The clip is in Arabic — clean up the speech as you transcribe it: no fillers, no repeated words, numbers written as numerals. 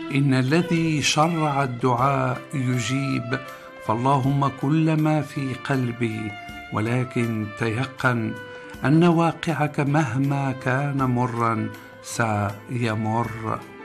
إن الذي شرع الدعاء يجيب، فاللهم كل ما في قلبي، ولكن تيقن أن واقعك مهما كان مرا سيمر.